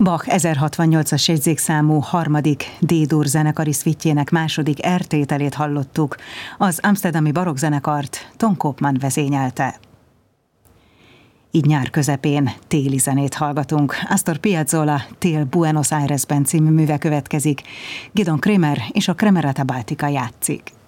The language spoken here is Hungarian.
Bach 1068-as jegyzékszámú harmadik D-dur zenekari szvitjének második R-tételét hallottuk. Az amszterdami barokkzenekart Ton Koopman vezényelte. Így nyár közepén téli zenét hallgatunk. Astor Piazzolla Tél Buenos Airesben című műve következik. Gidon Kremer és a Kremerata Baltica játszik.